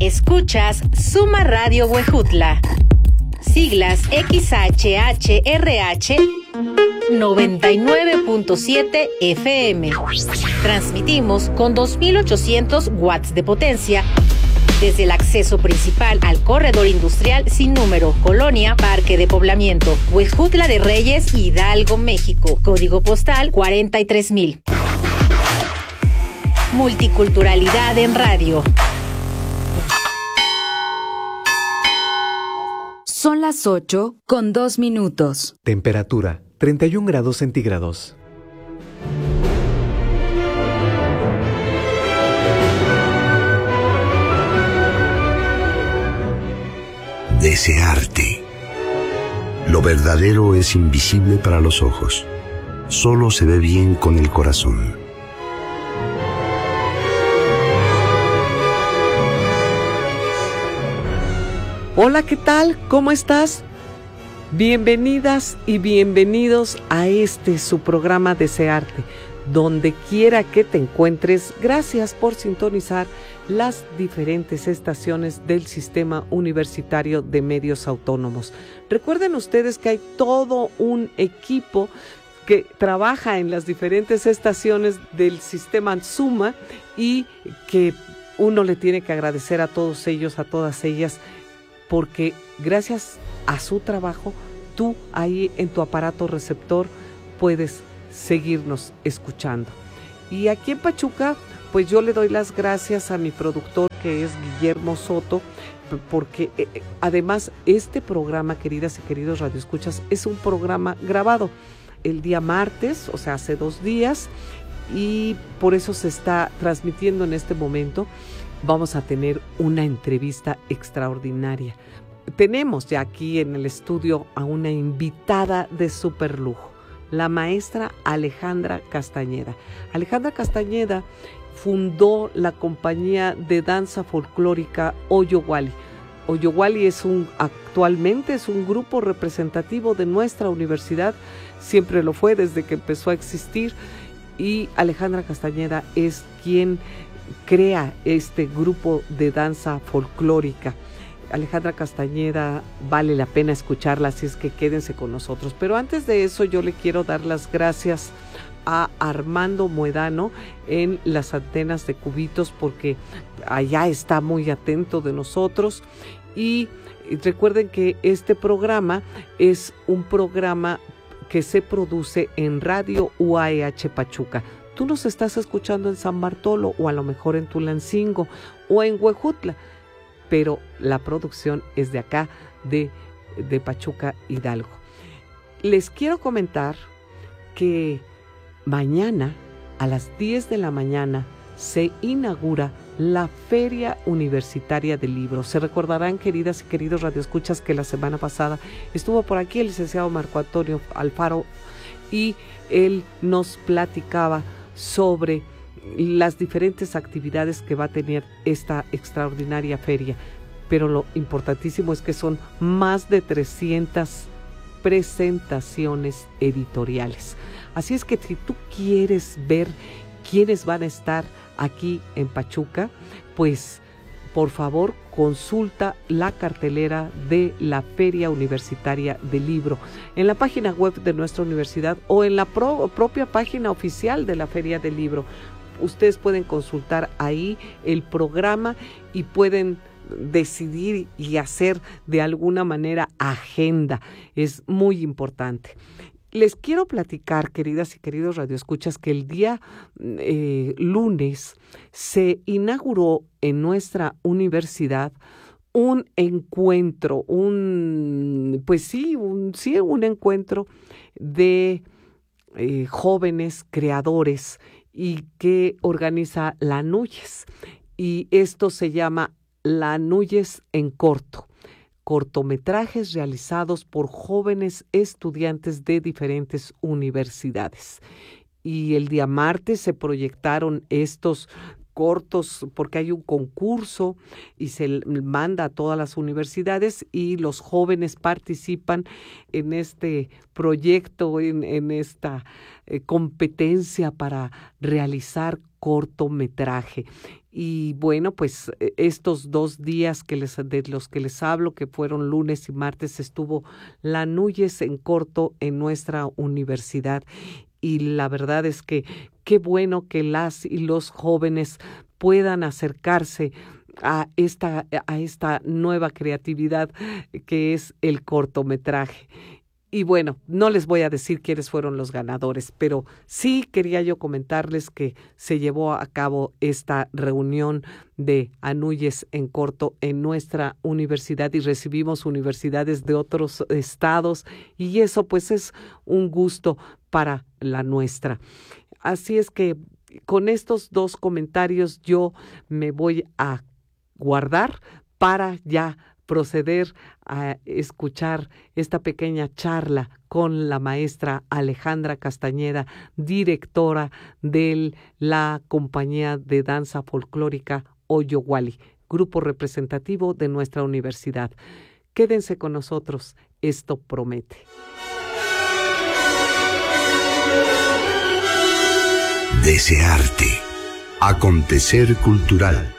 Escuchas Suma Radio Huejutla. Siglas XHHRH 99.7 FM. Transmitimos con 2.800 watts de potencia desde el acceso principal al corredor industrial sin número, Colonia Parque de Poblamiento, Huejutla de Reyes, Hidalgo, México. Código postal 43,000. Multiculturalidad en radio. Son las 8:02. Temperatura 31 grados centígrados. Desearte. Lo verdadero es invisible para los ojos. Solo se ve bien con el corazón. Hola, ¿qué tal? ¿Cómo estás? Bienvenidas y bienvenidos a su programa Desearte. Donde quiera que te encuentres, gracias por sintonizar las diferentes estaciones del Sistema Universitario de Medios Autónomos. Recuerden ustedes que hay todo un equipo que trabaja en las diferentes estaciones del sistema Suma y que uno le tiene que agradecer a todos ellos, a todas ellas, porque gracias a su trabajo, tú ahí en tu aparato receptor puedes seguirnos escuchando. Y aquí en Pachuca, pues yo le doy las gracias a mi productor, que es Guillermo Soto, porque además este programa, queridas y queridos radioescuchas, es un programa grabado el día martes, o sea, hace 2 días, y por eso se está transmitiendo en este momento. Vamos a tener una entrevista extraordinaria. Tenemos ya aquí en el estudio a una invitada de súper lujo, la maestra Alejandra Castañeda. Alejandra Castañeda fundó la compañía de danza folclórica Oyowali. Oyowali actualmente es un grupo representativo de nuestra universidad, siempre lo fue desde que empezó a existir, y Alejandra Castañeda es quien crea este grupo de danza folclórica. Alejandra Castañeda, vale la pena escucharla, así es que quédense con nosotros. Pero antes de eso, yo le quiero dar las gracias a Armando Muedano en las antenas de Cubitos, porque allá está muy atento de nosotros. Y recuerden que este programa es un programa que se produce en Radio UAEH Pachuca. Tú nos estás escuchando en San Bartolo, o a lo mejor en Tulancingo o en Huejutla, pero la producción es de acá, de Pachuca, Hidalgo. Les quiero comentar que mañana a las 10 de la mañana se inaugura la Feria Universitaria del Libro. Se recordarán, queridas y queridos radioescuchas, que la semana pasada estuvo por aquí el licenciado Marco Antonio Alfaro y él nos platicaba sobre las diferentes actividades que va a tener esta extraordinaria feria. Pero lo importantísimo es que son más de 300 presentaciones editoriales. Así es que si tú quieres ver quiénes van a estar aquí en Pachuca, pues por favor consulta la cartelera de la Feria Universitaria del Libro en la página web de nuestra universidad o en la propia página oficial de la Feria del Libro. Ustedes pueden consultar ahí el programa y pueden decidir y hacer de alguna manera agenda. Es muy importante. Les quiero platicar, queridas y queridos radioescuchas, que el día lunes se inauguró en nuestra universidad un encuentro, un encuentro de jóvenes creadores y que organiza la NUYES. Y esto se llama la NUYES en corto. Cortometrajes realizados por jóvenes estudiantes de diferentes universidades. Y el día martes se proyectaron estos cortos porque hay un concurso y se manda a todas las universidades y los jóvenes participan en este proyecto, en esta competencia para realizar cortometraje. Y bueno, pues estos 2 días de los que les hablo, que fueron lunes y martes, estuvo la Núñez en corto en nuestra universidad. Y la verdad es que qué bueno que las y los jóvenes puedan acercarse a esta nueva creatividad que es el cortometraje. Y bueno, no les voy a decir quiénes fueron los ganadores, pero sí quería yo comentarles que se llevó a cabo esta reunión de Anúyes en corto en nuestra universidad y recibimos universidades de otros estados y eso pues es un gusto para la nuestra. Así es que con estos 2 comentarios yo me voy a guardar para ya proceder a escuchar esta pequeña charla con la maestra Alejandra Castañeda, directora de la compañía de danza folclórica Oyowali, grupo representativo de nuestra universidad. Quédense con nosotros, esto promete. Desearte. Acontecer cultural.